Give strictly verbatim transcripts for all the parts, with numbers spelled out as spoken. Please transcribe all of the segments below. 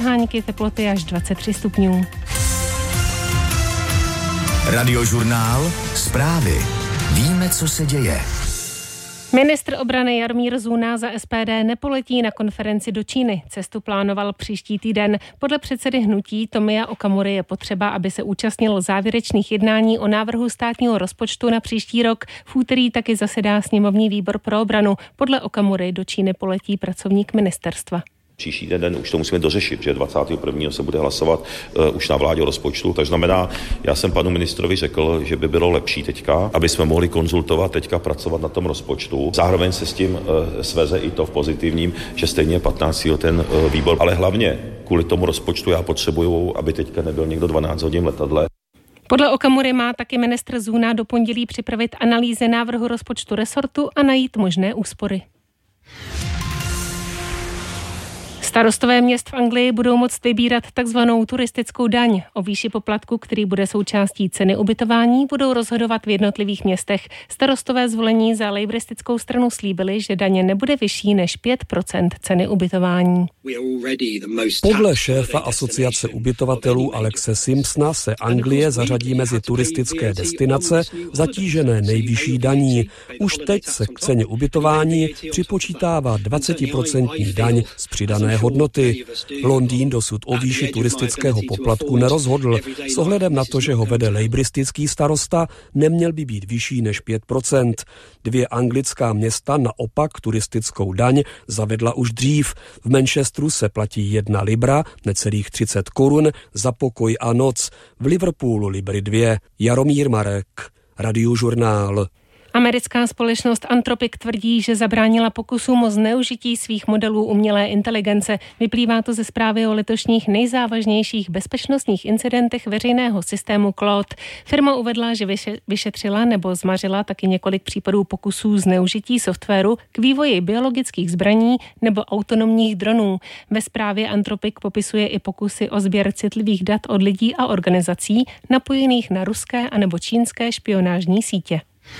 Háňky teploty až dvacet tři stupňů. Radiožurnál, zprávy. Víme, co se děje. Ministr obrany Jaromír Zuna za S P D nepoletí na konferenci do Číny. Cestu plánoval příští týden. Podle předsedy hnutí Tomia Okamury je potřeba, aby se účastnil závěrečných jednání o návrhu státního rozpočtu na příští rok. V úterý taky zasedá sněmovní výbor pro obranu. Podle Okamury do Číny poletí pracovník ministerstva. Příští den už to musíme dořešit, že dvacátého prvního se bude hlasovat uh, už na vládě o rozpočtu, takže znamená, já jsem panu ministrovi řekl, že by bylo lepší teďka, aby jsme mohli konzultovat teďka pracovat na tom rozpočtu. Zároveň se s tím uh, sveze i to v pozitivním, že stejně patnáctého ten uh, výbor, ale hlavně kvůli tomu rozpočtu já potřebuju, aby teďka nebyl někdo dvanáct hodin v letadle. Podle Okamury má taky ministr Zuna do pondělí připravit analýzy návrhu rozpočtu resortu a najít možné úspory. Starostové měst v Anglii budou moct vybírat takzvanou turistickou daň. O výši poplatku, který bude součástí ceny ubytování, budou rozhodovat v jednotlivých městech. Starostové zvolení za lejbristickou stranu slíbili, že daně nebude vyšší než pět procent ceny ubytování. Podle šéfa asociace ubytovatelů Alexe Simpsona se Anglie zařadí mezi turistické destinace zatížené nejvyšší daní. Už teď se k ceně ubytování připočítává dvacetiprocentní daň z přidané hodnoty. Londýn dosud o výši turistického poplatku nerozhodl. S ohledem na to, že ho vede lejbristický starosta, neměl by být vyšší než pět procent. Dvě anglická města naopak turistickou daň zavedla už dřív. V Manchesteru se platí jedna libra, necelých třicet korun, za pokoj a noc. V Liverpoolu libry dvě. Jaromír Marek, Radiožurnál. Americká společnost Anthropic tvrdí, že zabránila pokusům o zneužití svých modelů umělé inteligence. Vyplývá to ze zprávy o letošních nejzávažnějších bezpečnostních incidentech veřejného systému Claude. Firma uvedla, že vyšetřila nebo zmařila taky několik případů pokusů zneužití softwaru k vývoji biologických zbraní nebo autonomních dronů. Ve zprávě Anthropic popisuje i pokusy o sběr citlivých dat od lidí a organizací napojených na ruské anebo čínské špionážní sítě.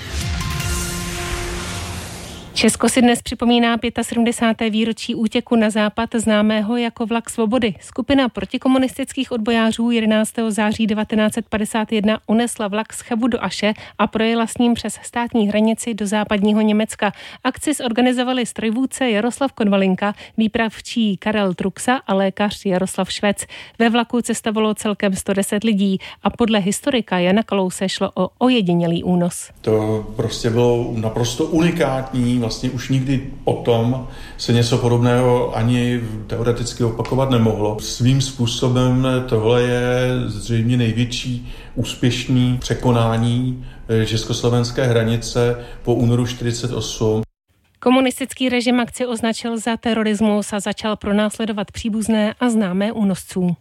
Česko si dnes připomíná sedmdesátého pátého výročí útěku na západ známého jako Vlak svobody. Skupina protikomunistických odbojářů jedenáctého září devatenáct set padesát jedna unesla vlak z Chebu do Aše a projela s ním přes státní hranici do západního Německa. Akci zorganizovali strojvůdce Jaroslav Konvalinka, výpravčí Karel Truxa a lékař Jaroslav Švec. Ve vlaku cestovalo celkem sto deset lidí a podle historika Jana Kalouse šlo o ojedinělý únos. To prostě bylo naprosto unikátní. Vlastně už nikdy potom se něco podobného ani teoreticky opakovat nemohlo. Svým způsobem tohle je zřejmě největší úspěšný překonání československé hranice po únoru čtyřicet osm. Komunistický režim akci označil za terorismus a začal pronásledovat příbuzné a známé únosců.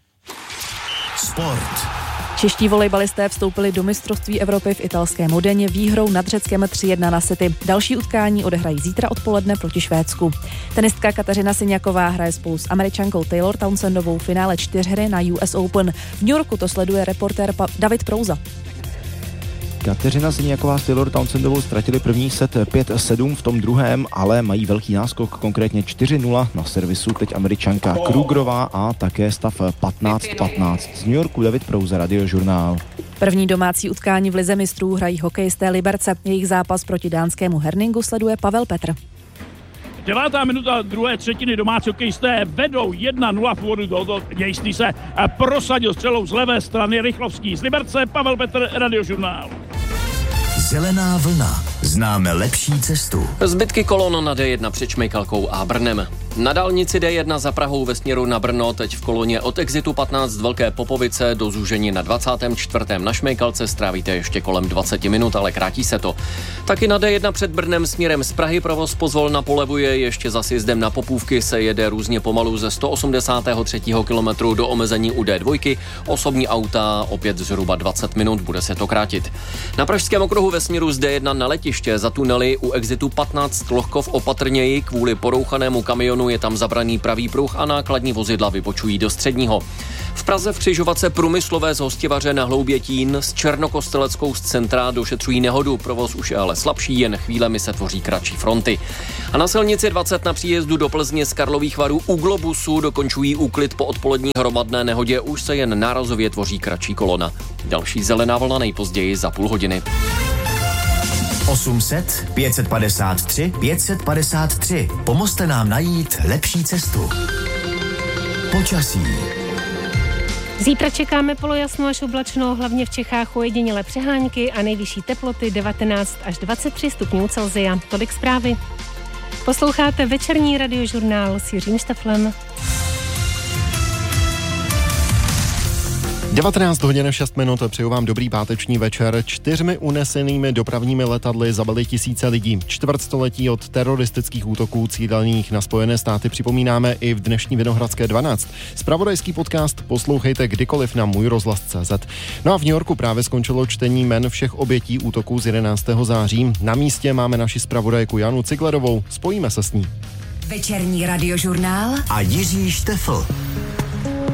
Sport. Čeští volejbalisté vstoupili do mistrovství Evropy v italské Modeně výhrou nad Řeckem tři jedna na sety. Další utkání odehrají zítra odpoledne proti Švédsku. Tenistka Kateřina Siniaková hraje spolu s Američankou Taylor Townsendovou finále čtyřhry na U S Open. V New Yorku to sleduje reportér pa- David Prouza. Kateřina Siniaková s Taylor Townsendovou ztratili první set pět sedm, v tom druhém ale mají velký náskok, konkrétně čtyři nula na servisu teď Američanka Krugerová a také stav patnáct patnáct. Z New Yorku David Prouza, Radiožurnál. První domácí utkání v lize mistrů hrají hokejisté Liberce. Jejich zápas proti dánskému Herningu sleduje Pavel Petr. Devátá minuta druhé třetiny, domácí hokejisté vedou jedna nula v úvodu do dějství se prosadil střelou z levé strany Rychlovský z Liberce, Pavel Petr, Radiožurnál. Zelená vlna. Známe lepší cestu. Zbytky kolon na D jedna před Šmejkalkou a Brnem. Na dálnici D jedna za Prahou ve směru na Brno teď v koloně od exitu patnáct Velké Popovice do zúžení na dvacátém čtvrtém na Šmejkalce strávíte ještě kolem dvacet minut, ale krátí se to. Taky na D jedna před Brnem směrem z Prahy provoz pozvolna polevuje, ještě za sjezdem na Popůvky se jede různě pomalu ze sto osmdesátého třetího kilometru do omezení u D dva. Osobní auta opět zhruba dvacet minut, bude se to krátit. Na pražském okruhu ve směru z D jedna na letiště za tunely u exitu patnáct Lohkov opatrněji kvůli porouchanému kamionu regionu je tam zabraný pravý pruh a nákladní vozidla vybočují do středního. V Praze v křižovatce Průmyslové z Hostivaře na Hloubětín s Černokosteleckou z centra došetřují nehodu. Provoz už je ale slabší, jen chvílemi se tvoří kratší fronty. A na silnici dvacet na příjezdu do Plzně z Karlových Varů u Globusu dokončují úklid po odpolední hromadné nehodě. Už se jen nárazově tvoří kratší kolona. Další zelená vlna nejpozději za půl hodiny. osm set, pět set padesát tři, pět set padesát tři. Pomozte nám najít lepší cestu. Počasí. Zítra čekáme polojasno až oblačno, hlavně v Čechách ojedinělé přehánky a nejvyšší teploty devatenáct až dvacet tři stupňů Celsia. Tolik zprávy. Posloucháte večerní radiožurnál s Jiřím Šteflem. devatenáct hodin šest minut, přeju vám dobrý páteční večer. Čtyřmi unesenými dopravními letadly zabili tisíce lidí. Čtvrtstoletí od teroristických útoků cílených na Spojené státy připomínáme i v dnešní Vinohradské dvanáct. Zpravodajský podcast poslouchejte kdykoliv na můj rozhlas tečka cé zet. No a v New Yorku právě skončilo čtení jmen všech obětí útoků z jedenáctého září. Na místě máme naši zpravodajku Janu Ciglerovou. Spojíme se s ní. Večerní radiožurnál a Jiří Štefl.